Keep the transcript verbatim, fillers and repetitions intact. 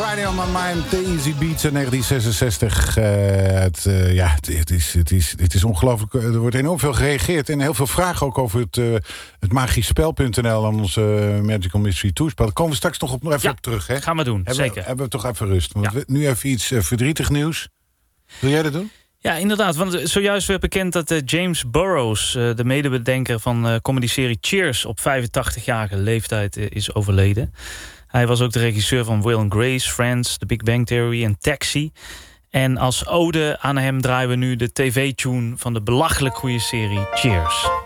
Friday on My Mind, The Easy Beats uit negentien zesenzestig. Uh, het, uh, ja, het, het, is, het, is, het is ongelooflijk. Er wordt enorm veel gereageerd. En heel veel vragen ook over het, uh, het magischspel punt n l aan onze uh, Magical Mystery Tourspel. Daar komen we straks nog op, nog even ja, op terug. Hè? Gaan we doen, hebben, zeker. Hebben we toch even rust. Want ja. we, nu even iets uh, verdrietig nieuws. Wil jij dat doen? Ja, inderdaad. Want zojuist werd bekend dat uh, James Burrows, uh, de medebedenker van de uh, comedyserie Cheers, op vijfentachtigjarige leeftijd uh, is overleden. Hij was ook de regisseur van Will and Grace, Friends, The Big Bang Theory en Taxi. En als ode aan hem draaien we nu de tv-tune van de belachelijk goede serie Cheers.